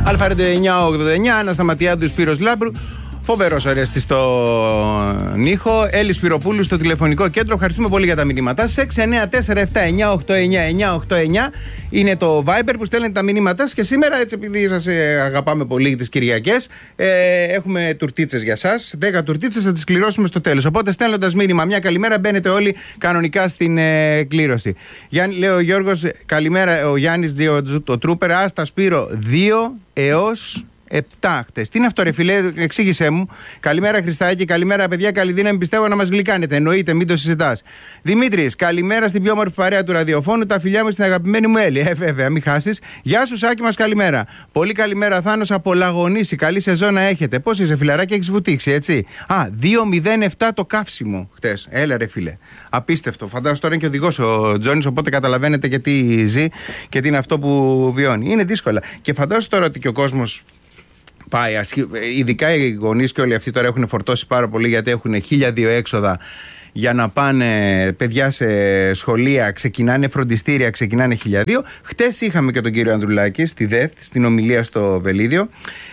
Αλφαρέντο 989, Ανασταματιάδου, Σπύρος Λάμπρου. Φοβερός ορέστη στον ήχο. Έλλη Σπυροπούλου στο τηλεφωνικό κέντρο. Ευχαριστούμε πολύ για τα μηνύματά σας. 694-7-989-989 είναι το Viber που στέλνετε τα μηνύματά σας. Και σήμερα, έτσι επειδή σας αγαπάμε πολύ τις Κυριακές, έχουμε τουρτίτσες για σας. 10 τουρτίτσες θα τις κληρώσουμε στο τέλος. Οπότε στέλνοντας μήνυμα, μια καλημέρα, μπαίνετε όλοι κανονικά στην κλήρωση. Λέει ο Γιώργος, καλημέρα. Ο Γιάννης το Τρούπερ, άστα Σπύρο 2 έως 7 χτες. Τι είναι αυτό, ρε φιλέ, εξήγησέ μου. Καλημέρα, Χριστάκη, καλημέρα, παιδιά. Καλή δύναμη, πιστεύω να μας γλυκάνετε. Εννοείται, μην το συζητάς. Δημήτρης, καλημέρα στην πιο όμορφη παρέα του ραδιοφώνου. Τα φιλιά μου στην αγαπημένη μου Έλλη. Βέβαια, μην χάσεις. Γεια σου, Σάκη μας, καλημέρα. Πολύ καλημέρα, Θάνος από Λαγονίση. Καλή σεζόν να έχετε. Πώς είσαι, φιλαράκι, έχεις βουτήξει, έτσι. 2-0-7 το καύσιμο χτες. Έλα, ρε φιλέ. Απίστευτο. Φαντάζομαι τώρα είναι και οδηγός ο Τζόνις, οπότε καταλαβαίνετε και τι ζει και τι είναι αυτό που βιώνει. Είναι δύσκολα. Και φαντάζομαι τώρα ότι και ο κόσμος πάει, ειδικά οι γονείς και όλοι αυτοί τώρα έχουν φορτώσει πάρα πολύ, γιατί έχουν 1.002 έξοδα για να πάνε παιδιά σε σχολεία, ξεκινάνε φροντιστήρια, ξεκινάνε 1.002. Χτες είχαμε και τον κύριο Ανδρουλάκη στη ΔΕΘ, στην ομιλία στο Βελίδιο.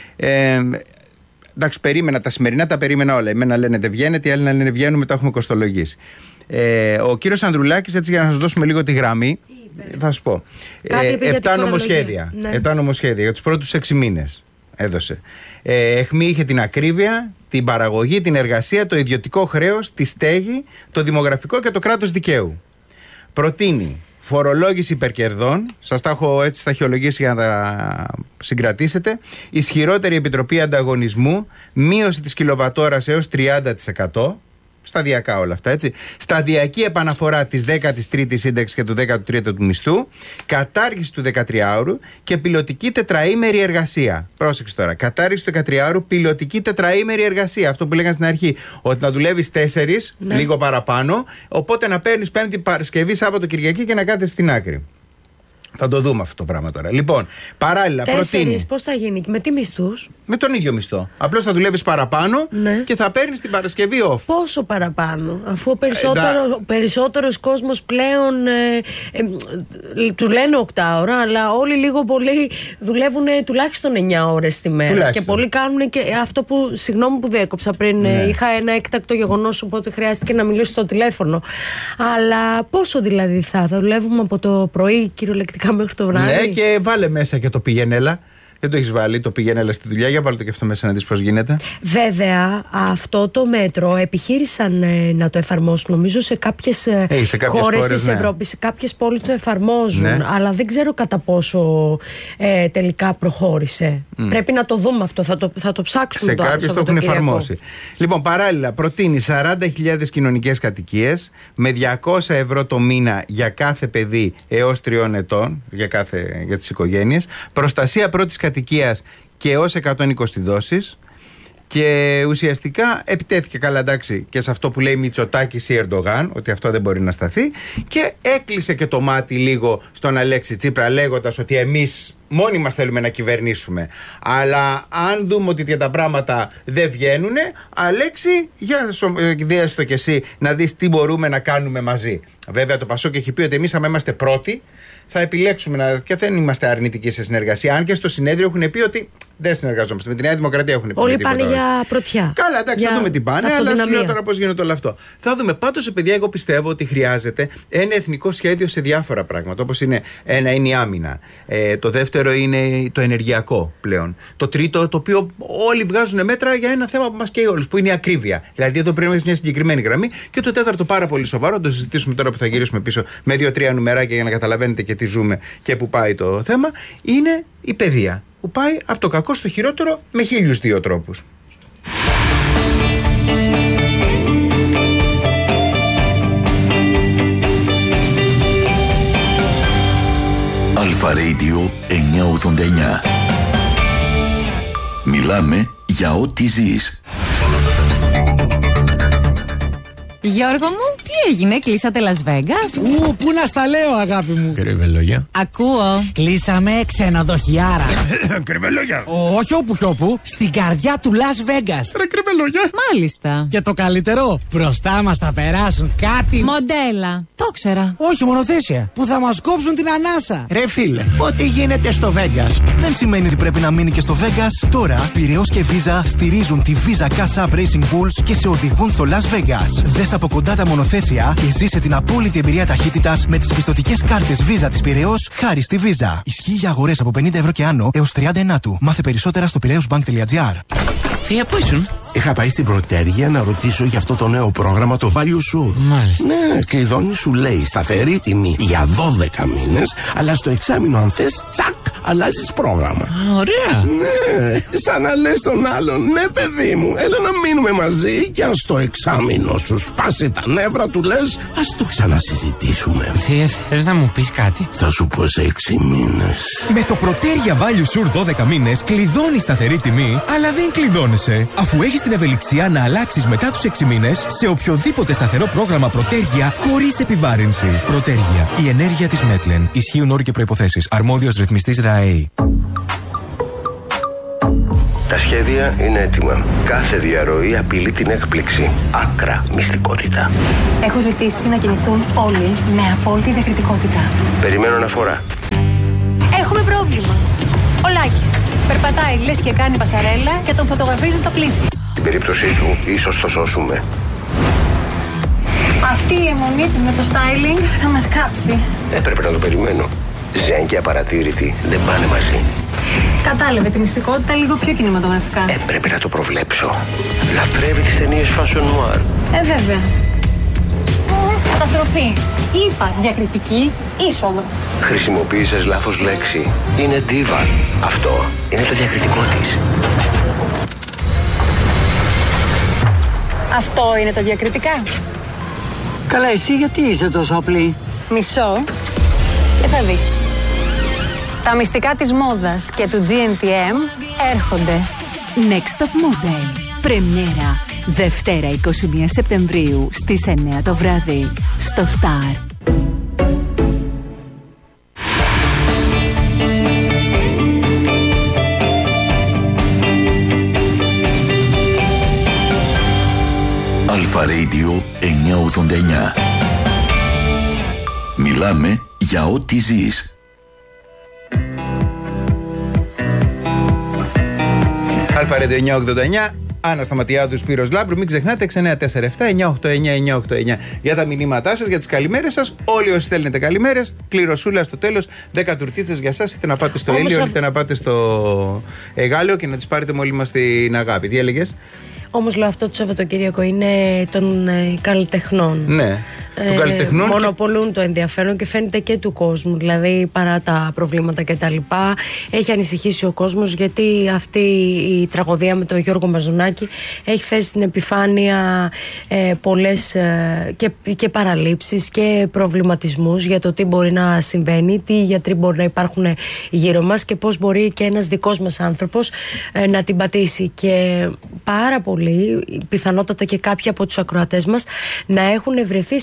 Εντάξει, περίμενα τα σημερινά, τα περίμενα όλα. Εμένα λένε δεν βγαίνετε, οι άλλοι λένε βγαίνουμε, τα έχουμε κοστολογήσει. Ο κύριος Ανδρουλάκης, έτσι για να σας δώσουμε λίγο τη γραμμή, θα σας πω. 7 νομοσχέδια. Ναι. 7 νομοσχέδια για τους πρώτους 6 μήνες. Έδωσε. Αιχμή είχε την ακρίβεια, την παραγωγή, την εργασία, το ιδιωτικό χρέος, τη στέγη, το δημογραφικό και το κράτος δικαίου. Προτείνει φορολόγηση υπερκερδών, σας τα έχω έτσι σταχυολογήσει για να τα συγκρατήσετε, ισχυρότερη επιτροπή ανταγωνισμού, μείωση της κιλοβατόρας έως 30%. Σταδιακά όλα αυτά, έτσι. Σταδιακή επαναφορά της 13ης σύνταξης και του 13ου του μισθού, κατάργηση του 13ωρου και πιλωτική τετραήμερη εργασία. Πρόσεξε τώρα. Κατάργηση του 13ωρου, πιλωτική τετραήμερη εργασία. Αυτό που λέγανε στην αρχή. Ότι να δουλεύεις 4, ναι, λίγο παραπάνω, οπότε να παίρνεις Πέμπτη, Παρασκευή, Σάββατο, Κυριακή και να κάθεσαι στην άκρη. Θα το δούμε αυτό το πράγμα τώρα. Λοιπόν, παράλληλα 4, προτείνει. Πώς θα γίνει, με τι μισθούς? Με τον ίδιο μισθό. Απλώς θα δουλεύεις παραπάνω, ναι, και θα παίρνεις την Παρασκευή off. Πόσο παραπάνω, αφού ο περισσότερος κόσμος πλέον του λένε 8 ώρα, αλλά όλοι λίγο πολύ δουλεύουν τουλάχιστον 9 ώρες τη μέρα. Τουλάχιστον. Και πολλοί κάνουν και αυτό που, συγγνώμη που διέκοψα πριν, ναι, είχα ένα έκτακτο γεγονός, οπότε χρειάστηκε να μιλήσω στο τηλέφωνο. Αλλά πόσο δηλαδή θα δουλεύουμε από το πρωί κυριολεκτικά μέχρι το βράδυ? Ναι, και βάλε μέσα και το πηγαίνελα. Δεν το έχεις βάλει, το πηγαίνελα στη δουλειά. Για βάλε το και αυτό μέσα να δεις πώς γίνεται. Βέβαια, αυτό το μέτρο επιχείρησαν να το εφαρμόσουν, νομίζω, σε κάποιες χώρες της, ναι, Ευρώπης. Σε κάποιες πόλεις το εφαρμόζουν, ναι, αλλά δεν ξέρω κατά πόσο τελικά προχώρησε. Πρέπει να το δούμε αυτό, θα το ψάξουμε. Σε κάποιες το έχουν εφαρμόσει. Λοιπόν, παράλληλα, προτείνει 40.000 κοινωνικές κατοικίες με 200 ευρώ το μήνα για κάθε παιδί έως 3 ετών, για τις οικογένειες. Προστασία πρώτης κατοικίας και έως 120 δόσεις. Και ουσιαστικά επιτέθηκε, καλά εντάξει, και σε αυτό που λέει Μητσοτάκης ή Ερντογάν, ότι αυτό δεν μπορεί να σταθεί, και έκλεισε και το μάτι λίγο στον Αλέξη Τσίπρα, λέγοντας ότι εμείς μόνοι μας θέλουμε να κυβερνήσουμε. Αλλά αν δούμε ότι τα πράγματα δεν βγαίνουνε, Αλέξη, για δες το κι εσύ να δεις τι μπορούμε να κάνουμε μαζί. Βέβαια το Πασόκ έχει πει ότι εμείς, άμα είμαστε πρώτοι, θα επιλέξουμε και δεν είμαστε αρνητικοί σε συνεργασία. Αν και στο συνέδριο έχουν πει ότι δεν συνεργαζόμαστε. Με τη Νέα Δημοκρατία έχουν πει. Όλοι πάνε για πρωτιά. Καλά, εντάξει, θα δούμε τι πάνε, αλλά σου λέω τώρα πώς γίνεται όλο αυτό. Θα δούμε. Πάντως, παιδιά, εγώ πιστεύω ότι χρειάζεται ένα εθνικό σχέδιο σε διάφορα πράγματα. Όπως είναι, ένα είναι η άμυνα. Το δεύτερο είναι το ενεργειακό πλέον. Το τρίτο, το οποίο όλοι βγάζουν μέτρα για ένα θέμα που μας καίει όλους, που είναι η ακρίβεια. Δηλαδή, εδώ πρέπει να έχει μια συγκεκριμένη γραμμή. Και το τέταρτο, πάρα πολύ σοβαρό, το συζητήσουμε τώρα που θα γυρίσουμε πίσω με 2-3 νουμεράκια για να καταλαβαίνετε και τι ζούμε και που πάει το θέμα, είναι η παιδεία. Που πάει από το κακό στο χειρότερο με 1.002 τρόπους. Αλφα Radio 989. Μιλάμε για ό,τι ζεις. Γιώργο μου, τι έγινε, κλείσατε Las Vegas? Πού να στα λέω, αγάπη μου. Κρυβελόγια. Ακούω. Κλείσαμε ξενοδοχιάρα. Κρυβελόγια. Όχι όπου, στην καρδιά του Las Vegas. Ρε κρυβελόγια. Μάλιστα. Και το καλύτερο, μπροστά μας θα περάσουν κάτι. Μοντέλα. Το ξέρα. Όχι, μονοθέσια. Που θα μας κόψουν την ανάσα. Ρε φίλε, ό,τι γίνεται στο Vegas δεν σημαίνει ότι πρέπει να μείνει και στο Vegas. Τώρα, Πειραιώς και Visa στηρίζουν τη Visa Cash App Racing Bulls και σε οδηγούν στο Las Vegas. Δες από κοντά τα μονοθέσια και ζήσε την απόλυτη εμπειρία ταχύτητας με τις πιστωτικές κάρτες Visa της Πειραιώς χάρη στη Visa. Ισχύει για αγορές από 50 ευρώ και άνω έως 30 του. Μάθε περισσότερα στο piraeusbank.gr. Θεία, πού ήσουν? Είχα πάει στην Πρωτέργεια να ρωτήσω για αυτό το νέο πρόγραμμα, το Value Sure. Μάλιστα. Ναι, κλειδώνει, σου λέει σταθερή τιμή για 12 μήνες, αλλά στο εξάμηνο, αν θες, τσακ, αλλάζεις πρόγραμμα. Ωραία. Ναι, σαν να λες τον άλλον, ναι, παιδί μου, έλα να μείνουμε μαζί και αν στο εξάμηνο σου σπάσει τα νεύρα, του λες, ας το ξανασυζητήσουμε. Θεία, θες να μου πεις κάτι? Θα σου πω σε 6 μήνες. Με το Πρωτέργεια Value Sure 12 μήνες κλειδώνεις σταθερή τιμή, αλλά δεν κλειδώνεσαι, αφού έχεις την ευελιξία να αλλάξεις μετά τους 6 μήνες σε οποιοδήποτε σταθερό πρόγραμμα Πρωτέργεια χωρίς επιβάρυνση. Πρωτέργεια. Η ενέργεια της Μέτλεν. Ισχύουν όροι και προϋποθέσεις. Αρμόδιος ρυθμιστής ΡΑΕΗ. Τα σχέδια είναι έτοιμα. Κάθε διαρροή απειλεί την έκπληξη. Άκρα μυστικότητα. Έχω ζητήσει να κινηθούν όλοι με απόλυτη διακριτικότητα. Περιμένω αναφορά. Έχουμε πρόβλημα. Ο Λάκης περπατάει λες και κάνει πασαρέλα και τον φωτογραφίζουν τα πλήθη. Στην περίπτωσή του, ίσως το σώσουμε. Αυτή η αιμονή της με το styling θα μας κάψει. Έπρεπε να το περιμένω. Ζέν και απαρατήρητη δεν πάνε μαζί. Κατάλαβε τη μυστικότητα λίγο πιο κινηματογραφικά. Έπρεπε να το προβλέψω. Λατρεύει τις ταινίες fashion noir. Βέβαια. Καταστροφή. Είπα διακριτική είσοδο. Χρησιμοποίησες λάθος λέξη. Είναι diva. Αυτό είναι το διακριτικό της. Αυτό είναι το διακριτικά. Καλά, εσύ γιατί είσαι τόσο απλή? Μισό και θα δεις. Τα μυστικά της μόδας και του GNTM έρχονται. Next Top Model. Πρεμιέρα. Δευτέρα 21 Σεπτεμβρίου στις 9 το βράδυ. Στο Star. Αλφα Radio 989. Μιλάμε για ό,τι ζεις. Αλφα Radio 989. Άννα Σταματιάδου, Σπύρος Λάμπρου. Μην ξεχνάτε 6947-989-989 για τα μηνύματά σας, για τις καλημέρες σας. Όλοι όσοι στέλνετε καλημέρες, κληροσούλα στο τέλος. 10 τουρτίτσες για σας, είτε να πάτε στο Ήλιο, είτε να πάτε στο Εγάλεο και να τις πάρετε με όλη μας την αγάπη. Τι έλεγες? Όμως λέω αυτό το Σαββατοκύριακο είναι των καλλιτεχνών. Ναι. Των καλλιτεχνών. Μονοπολούν το ενδιαφέρον και φαίνεται και του κόσμου. Δηλαδή παρά τα προβλήματα κτλ. Έχει ανησυχήσει ο κόσμος γιατί αυτή η τραγωδία με τον Γιώργο Μαζονάκη έχει φέρει στην επιφάνεια πολλές και παραλήψεις και προβληματισμούς για το τι μπορεί να συμβαίνει, τι γιατροί μπορεί να υπάρχουν γύρω μας και πώς μπορεί και ένας δικός μας άνθρωπος να την πατήσει. Και πάρα πολύ πιθανότατα και κάποιοι από τους ακροατές μας να έχουν βρεθεί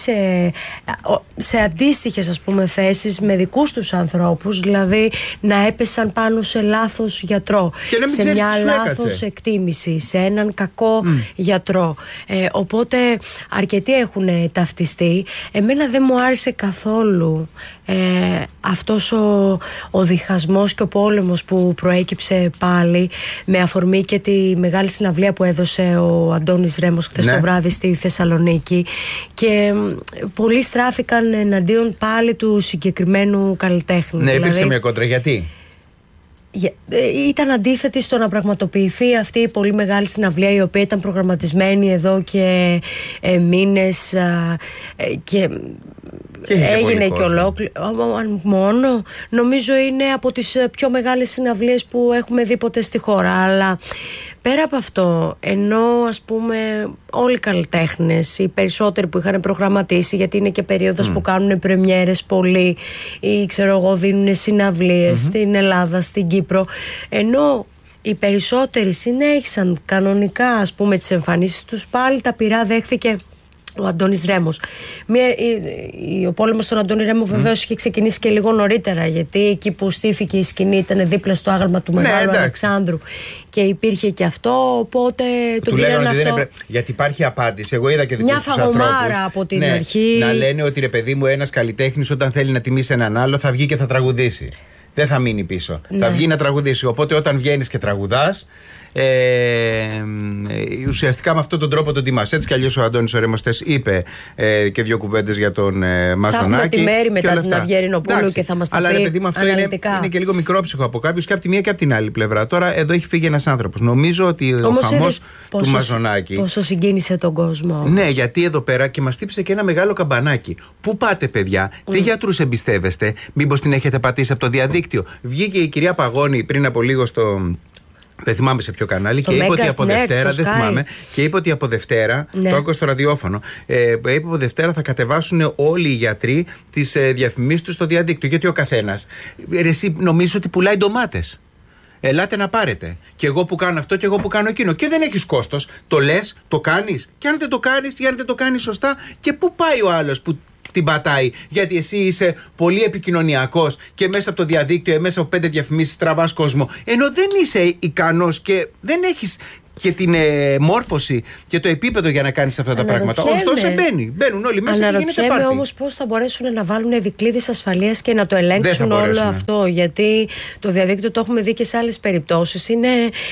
σε αντίστοιχες ας πούμε θέσεις με δικούς τους ανθρώπους, δηλαδή να έπεσαν πάνω σε λάθος γιατρό, σε μια λάθος εκτίμηση, σε έναν κακό γιατρό. Οπότε αρκετοί έχουν ταυτιστεί. Εμένα δεν μου άρεσε καθόλου αυτός ο διχασμός και ο πόλεμος που προέκυψε πάλι με αφορμή και τη μεγάλη συναυλία που έδωσε ο Αντώνης Ρέμος χτες το βράδυ στη Θεσσαλονίκη, και πολλοί στράφηκαν εναντίον πάλι του συγκεκριμένου καλλιτέχνη. Ναι, υπήρξε μια κόντρα. Γιατί? Ήταν αντίθετη στο να πραγματοποιηθεί αυτή η πολύ μεγάλη συναυλία, η οποία ήταν προγραμματισμένη εδώ και μήνες και έγινε και ολόκληρο. Μόνο νομίζω είναι από τις πιο μεγάλες συναυλίες που έχουμε δει ποτέ στη χώρα. Αλλά πέρα από αυτό, ενώ ας πούμε όλοι οι καλλιτέχνες, οι περισσότεροι που είχαν προγραμματίσει, γιατί είναι και περίοδος που κάνουν πρεμιέρες πολλοί ή ξέρω εγώ δίνουν συναυλίες στην Ελλάδα, στην Κύπρο, ενώ οι περισσότεροι συνέχισαν κανονικά ας πούμε τις εμφανίσεις τους, πάλι τα πυρά δέχθηκε ο Αντώνης Ρέμος. Ο πόλεμος στον Αντώνη Ρέμο βεβαίως είχε ξεκινήσει και λίγο νωρίτερα, γιατί εκεί που στήθηκε η σκηνή ήταν δίπλα στο άγαλμα του Μεγάλου Αλεξάνδρου και υπήρχε και αυτό, οπότε του λέγανε ότι δεν γιατί υπάρχει απάντηση. Εγώ είδα και δικούς τους ανθρώπους. Μια φαγωμάρα από την αρχή. Να λένε ότι ρε παιδί μου, ένας καλλιτέχνης όταν θέλει να τιμήσει έναν άλλο θα βγει και θα τραγουδήσει. Δεν θα μείνει πίσω. Θα βγει να τραγουδήσει. Οπότε όταν βγαίνεις και τραγουδάς, ουσιαστικά με αυτόν τον τρόπο τον τιμάς. Έτσι κι αλλιώς ο Αντώνης ο Ρεμοστές είπε και δύο κουβέντες για τον Μαζονάκη. Θα έχουμε τη μέρη μετά την Αυγή Ερηνοπούλου και θα μας τα πει. Αλλά παιδί μου, αυτό είναι και λίγο μικρόψυχο από κάποιους και από τη μία και από την άλλη πλευρά. Τώρα εδώ έχει φύγει ένας άνθρωπος. Νομίζω ότι ο χαμός του Μαζονάκη. Πόσο συγκίνησε τον κόσμο. Ναι, γιατί εδώ πέρα και μας τύψε και ένα μεγάλο καμπανάκι. Πού πάτε, παιδιά, τι γιατρούς εμπιστεύεστε, μήπως την έχετε πατήσει από το διαδίκτυο? Βγήκε η κυρία Παγώνη πριν από λίγο δεν θυμάμαι σε ποιο κανάλι και είπε ότι από Δευτέρα, δεν θυμάμαι, και είπε ότι από Δευτέρα, το άκουσα στο ραδιόφωνο, είπε από Δευτέρα θα κατεβάσουν όλοι οι γιατροί τις διαφημίσεις τους στο διαδίκτυο. Γιατί ο καθένας, εσύ νομίζεις ότι πουλάει ντομάτες? Ελάτε να πάρετε. Και εγώ που κάνω αυτό και εγώ που κάνω εκείνο. Και δεν έχεις κόστος. Το λες, το κάνεις. Και αν δεν το κάνεις ή αν δεν το κάνεις σωστά, και πού πάει ο άλλος που την πατάει? Γιατί εσύ είσαι πολύ επικοινωνιακός και μέσα από το διαδίκτυο, μέσα από 5 διαφημίσεις τραβάς κόσμο. Ενώ δεν είσαι ικανός και δεν έχεις και την μόρφωση και το επίπεδο για να κάνεις αυτά τα πράγματα. Ωστόσο μπαίνουν όλοι μέσα και γίνεται πάρτι. Όμως πώς θα μπορέσουν να βάλουν δικλείδες ασφαλείας και να το ελέγξουν όλο αυτό? Γιατί το διαδίκτυο, το έχουμε δει και σε άλλες περιπτώσεις, είναι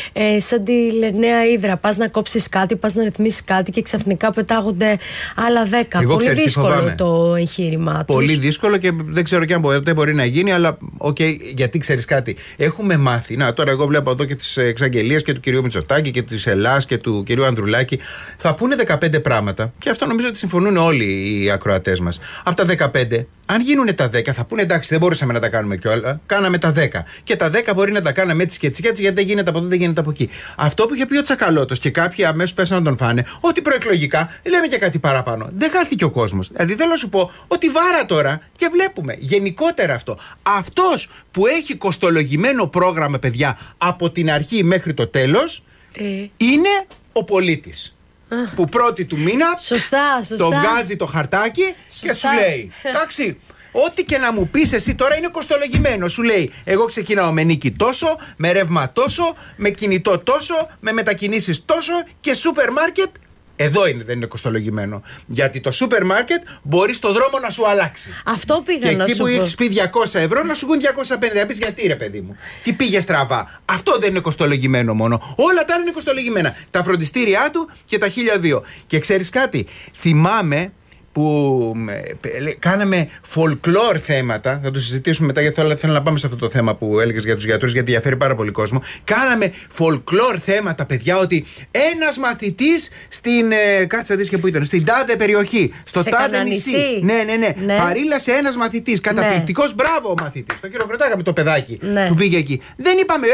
σαν τη νέα ύδρα. Πας να κόψεις κάτι, πας να ρυθμίσεις κάτι και ξαφνικά πετάγονται άλλα 10. Πολύ δύσκολο το εγχείρημά τους. Πολύ δύσκολο και δεν ξέρω και αν μπορεί να γίνει, αλλά γιατί ξέρεις κάτι. Έχουμε μάθει. Να, τώρα εγώ βλέπω εδώ και τις εξαγγελίες και του κυρίου Μητσοτάκη και της Ελλάς και του κυρίου Ανδρουλάκη. Θα πούνε 15 πράγματα και αυτό νομίζω ότι συμφωνούν όλοι οι ακροατές μας. Από τα 15, αν γίνουν τα 10, θα πούνε εντάξει, δεν μπορούσαμε να τα κάνουμε κιόλα. Κάναμε τα 10. Και τα 10 μπορεί να τα κάναμε έτσι και έτσι, γιατί δεν γίνεται από εδώ, δεν γίνεται από εκεί. Αυτό που είχε πει ο Τσακαλώτος και κάποιοι αμέσως πέσαν να τον φάνε, ότι προεκλογικά λέμε και κάτι παραπάνω. Δεν χάθηκε ο κόσμος. Δηλαδή θέλω να σου πω ότι βάρα τώρα και βλέπουμε γενικότερα αυτό. Αυτός που έχει κοστολογημένο πρόγραμμα, παιδιά, από την αρχή μέχρι το τέλος, είναι ο πολίτης. Που πρώτη του μήνα το βγάζει το χαρτάκι και σου λέει εντάξει, ό,τι και να μου πεις εσύ τώρα είναι κοστολογημένο. Σου λέει εγώ ξεκινάω με νίκη τόσο, με ρεύμα τόσο, με κινητό τόσο, με μετακινήσεις τόσο και σούπερ μάρκετ. Εδώ δεν είναι κοστολογημένο. Γιατί το σούπερ μάρκετ μπορεί στο δρόμο να σου αλλάξει. Αυτό πήγα και να εκεί σου που έχεις πει 200 ευρώ να σου βγουν 250. Θα πεις γιατί ρε παιδί μου, τι πήγε στραβά? Αυτό δεν είναι κοστολογημένο μόνο. Όλα τα άλλα είναι κοστολογημένα. Τα φροντιστήριά του και τα 1.002. Και ξέρεις κάτι, θυμάμαι που κάναμε folklore θέματα, θα το συζητήσουμε μετά γιατί θέλω να πάμε σε αυτό το θέμα που έλεγες για τους γιατρούς, γιατί διαφέρει πάρα πολύ κόσμο. Κάναμε folklore θέματα, παιδιά, ότι ένας μαθητής στην κάτσε να δεις και που ήταν, στην τάδε περιοχή, στο τάδε νησί. Ναι. Παρήλασε ένας μαθητής, καταπληκτικός, μπράβο ο μαθητής. Το χειροκροτάγαμε με το παιδάκι που πήγε εκεί. Δεν είπαμε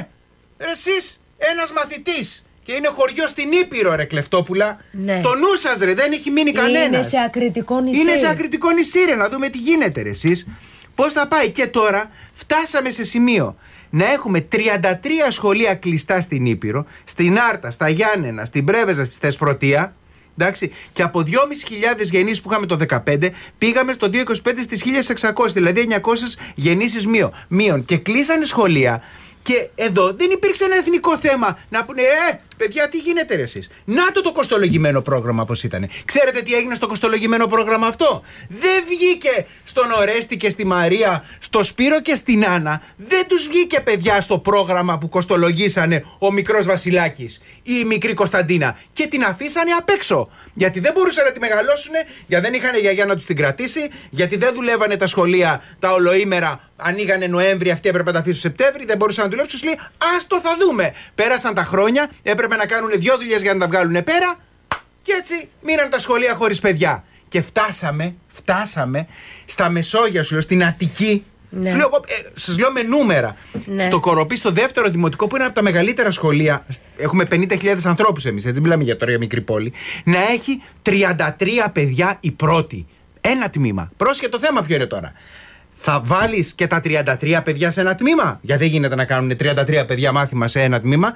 εσείς ένας μαθητής. Και είναι χωριό στην Ήπειρο, ρε Κλεφτόπουλα. Ναι. Το νου σας, ρε, δεν έχει μείνει κανένας. Είναι σε ακριτικό νησί. Είναι σε ακριτικό νησί, ρε, να δούμε τι γίνεται, ρε, εσείς. Πώς θα πάει. Και τώρα φτάσαμε σε σημείο να έχουμε 33 σχολεία κλειστά στην Ήπειρο, στην Άρτα, στα Γιάννενα, στην Πρέβεζα, στη Θεσπρωτεία. Εντάξει, και από 2.500 γεννήσεις που είχαμε το 2015 πήγαμε στο 2025 στις 1.600, δηλαδή 900 γεννήσεις μείον. Και κλείσανε σχολεία. Και εδώ δεν υπήρξε ένα εθνικό θέμα να πούνε παιδιά, τι γίνεται ρε εσείς? Να το κοστολογημένο πρόγραμμα πως ήταν. Ξέρετε τι έγινε στο κοστολογημένο πρόγραμμα αυτό? Δεν βγήκε στον Ορέστη και στη Μαρία, στο Σπύρο και στην Άννα. Δεν τους βγήκε, παιδιά, στο πρόγραμμα που κοστολογήσανε ο μικρός Βασιλάκης ή η μικρή Κωνσταντίνα. Και την αφήσανε απ' έξω. Γιατί δεν μπορούσαν να τη μεγαλώσουνε, γιατί δεν είχαν γιαγιά να τους την κρατήσει, γιατί δεν δουλεύανε τα σχολεία τα ολοήμερα. Ανοίγανε Νοέμβρη, αυτοί έπρεπε να τα αφήσουν Σεπτέμβρη, δεν μπορούσαν να δουλέψουν. Τους λέει άστο, θα δούμε. Πέρασαν τα χρόνια, έπρεπε να κάνουν 2 δουλειές για να τα βγάλουν πέρα. Και έτσι μείναν τα σχολεία χωρίς παιδιά. Και φτάσαμε στα Μεσόγεια, σου λέω, στην Αττική. Ναι. Σας λέω με νούμερα. Ναι. Στο Κοροπή, στο δεύτερο δημοτικό, που είναι από τα μεγαλύτερα σχολεία, έχουμε 50.000 ανθρώπους εμείς, έτσι, δεν μιλάμε για τώρα για μικρή πόλη. Να έχει 33 παιδιά η πρώτη. Ένα τμήμα. Πρόσεχε το θέμα ποιο είναι τώρα. Θα βάλεις και τα 33 παιδιά σε ένα τμήμα? Γιατί δεν γίνεται να κάνουν 33 παιδιά μάθημα σε ένα τμήμα.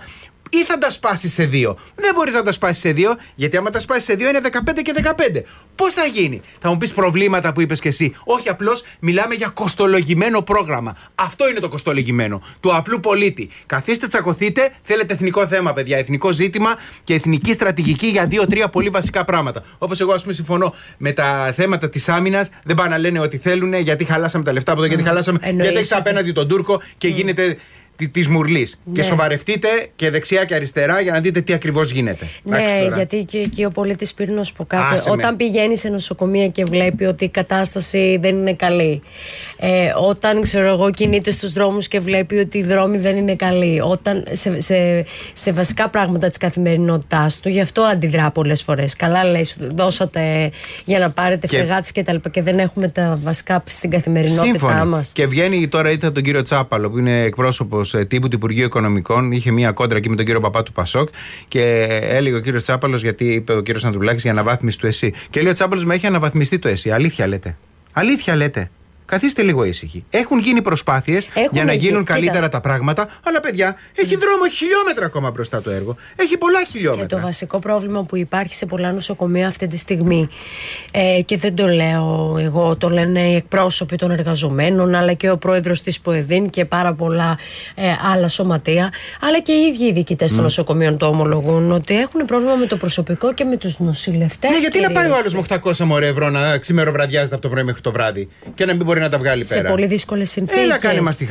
ή θα τα σπάσεις σε 2. Δεν μπορείς να τα σπάσεις σε 2, γιατί άμα τα σπάσεις σε 2 είναι 15 και 15. Πώς θα γίνει? Θα μου πεις προβλήματα που είπες και εσύ. Όχι, απλώς μιλάμε για κοστολογημένο πρόγραμμα. Αυτό είναι το κοστολογημένο. Του απλού πολίτη. Καθίστε, τσακωθείτε, θέλετε εθνικό θέμα, παιδιά. Εθνικό ζήτημα και εθνική στρατηγική για 2-3 πολύ βασικά πράγματα. Όπως εγώ, ας πούμε, συμφωνώ με τα θέματα της άμυνας. Δεν πάνε να λένε ότι θέλουν, γιατί χαλάσαμε τα λεφτά από εδώ, γιατί χαλάσαμε. Γιατί έχεις απέναντι τον Τούρκο και γίνεται της μουρλής. Ναι. Και σοβαρευτείτε και δεξιά και αριστερά για να δείτε τι ακριβώς γίνεται. Ναι, γιατί και εκεί ο πολίτης πήρε να σου πω κάτι. Όταν πηγαίνει σε νοσοκομεία και βλέπει ότι η κατάσταση δεν είναι καλή, όταν ξέρω εγώ κινείται στους δρόμους και βλέπει ότι οι δρόμοι δεν είναι καλοί, όταν σε βασικά πράγματα της καθημερινότητάς του, γι' αυτό αντιδρά πολλές φορές. Καλά λέει, δώσατε για να πάρετε φρεγάτες και τα λοιπά και δεν έχουμε τα βασικά στην καθημερινότητά μας. Και βγαίνει τώρα, είδα τον κύριο Τσάπαλο που είναι εκπρόσωπος τύπου του Υπουργείου Οικονομικών, είχε μία κόντρα εκεί με τον κύριο Παπά του Πασόκ και έλεγε ο κύριος Τσάπαλος, γιατί είπε ο κύριος Ανδρουλάκης για αναβάθμιση του ΕΣΥ. Και λέει ο Τσάπαλος, με έχει αναβαθμιστεί το ΕΣΥ. Αλήθεια λέτε? Αλήθεια λέτε? Καθίστε λίγο ήσυχοι. Έχουν γίνει προσπάθειες για να γίνουν καλύτερα τα πράγματα, αλλά παιδιά, έχει δρόμο, έχει χιλιόμετρα ακόμα μπροστά το έργο. Έχει πολλά χιλιόμετρα. Και το βασικό πρόβλημα που υπάρχει σε πολλά νοσοκομεία αυτή τη στιγμή, και δεν το λέω εγώ, το λένε οι εκπρόσωποι των εργαζομένων, αλλά και ο πρόεδρος της ΠΟΕΔΗΝ και πάρα πολλά άλλα σωματεία, αλλά και οι ίδιοι οι διοικητές των νοσοκομείων το ομολογούν, ότι έχουν πρόβλημα με το προσωπικό και με τους νοσηλευτές. Ναι, γιατί να πάει ο άλλος με 800 ευρώ να ξημεροβραδιάζεται από το πρωί μέχρι το βράδυ και να μην μπορεί να τα βγάλει πέρα. Σε πολύ δύσκολες συνθήκες. Έλα, κάνε μας τη